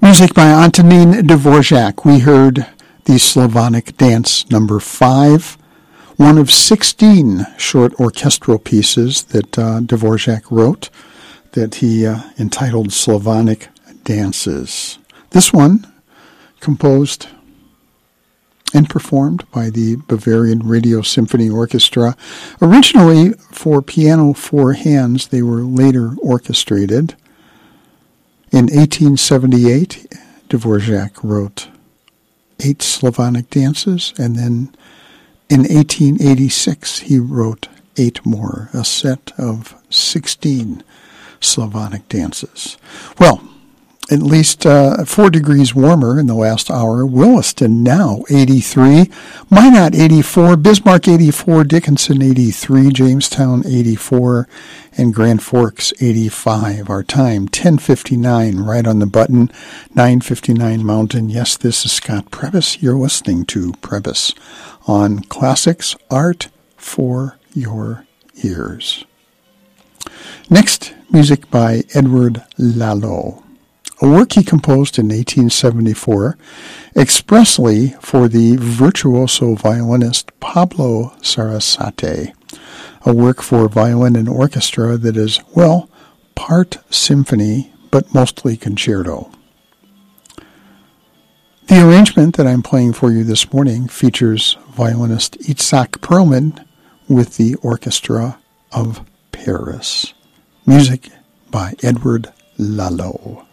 Music by Antonin Dvorak. We heard the Slavonic Dance number 5, one of 16 short orchestral pieces that Dvorak wrote that he entitled Slavonic Dances. This one composed and performed by the Bavarian Radio Symphony Orchestra. Originally for piano 4 hands, they were later orchestrated. In 1878, Dvorak wrote 8 Slavonic dances, and then in 1886 he wrote 8 more, a set of 16 Slavonic dances. Well, at least 4 degrees warmer in the last hour. Williston now 83, Minot 84, Bismarck 84, Dickinson 83, Jamestown 84, and Grand Forks 85. Our time 10:59, right on the button, 9:59 Mountain. Yes, this is Scott Prebys. You're listening to Prebys on Classics Art for Your Ears. Next, music by Edward Lalo. A work he composed in 1874 expressly for the virtuoso violinist Pablo Sarasate, a work for violin and orchestra that is, well, part symphony, but mostly concerto. The arrangement that I'm playing for you this morning features violinist Itzhak Perlman with the Orchestra of Paris. Music by Edward Lalo.